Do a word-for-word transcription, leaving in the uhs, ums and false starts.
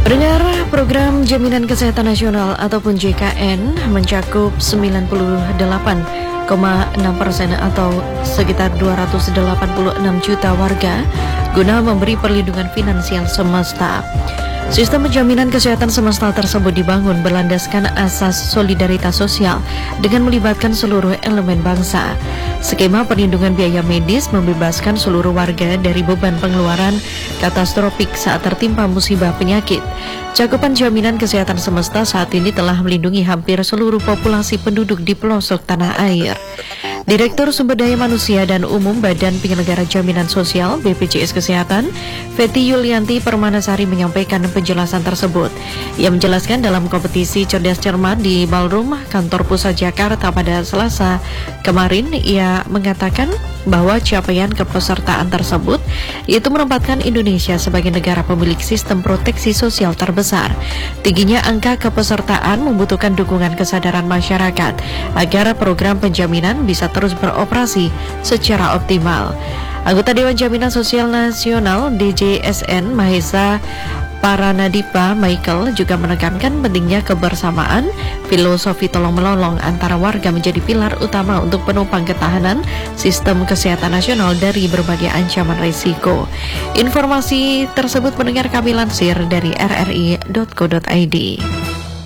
Pendengar, program Jaminan Kesehatan Nasional ataupun J K N mencakup sembilan puluh delapan koma enam persen atau sekitar dua ratus delapan puluh enam juta warga guna memberi perlindungan finansial semesta. Sistem jaminan kesehatan semesta tersebut dibangun berlandaskan asas solidaritas sosial dengan melibatkan seluruh elemen bangsa. Skema perlindungan biaya medis membebaskan seluruh warga dari beban pengeluaran katastrofik saat tertimpa musibah penyakit. Cakupan jaminan kesehatan semesta saat ini telah melindungi hampir seluruh populasi penduduk di pelosok tanah air. Direktur Sumber Daya Manusia dan Umum Badan Penyelenggara Jaminan Sosial B P J S Kesehatan, Fety Yulianti Permanasari menyampaikan penjelasan tersebut. Ia menjelaskan dalam kompetisi Cerdas Cermat di Ballroom Kantor Pusat Jakarta pada Selasa kemarin, ia mengatakan bahwa capaian kepesertaan tersebut yaitu menempatkan Indonesia sebagai negara pemilik sistem proteksi sosial terbesar. Tingginya angka kepesertaan membutuhkan dukungan kesadaran masyarakat agar program penjaminan bisa terus beroperasi secara optimal. Anggota Dewan Jaminan Sosial Nasional D J S N Mahesa Paranadipa Michael juga menekankan pentingnya kebersamaan, filosofi tolong-menolong antara warga menjadi pilar utama untuk penopang ketahanan sistem kesehatan nasional dari berbagai ancaman risiko. Informasi tersebut pendengar kami lansir dari r r i dot co dot i d.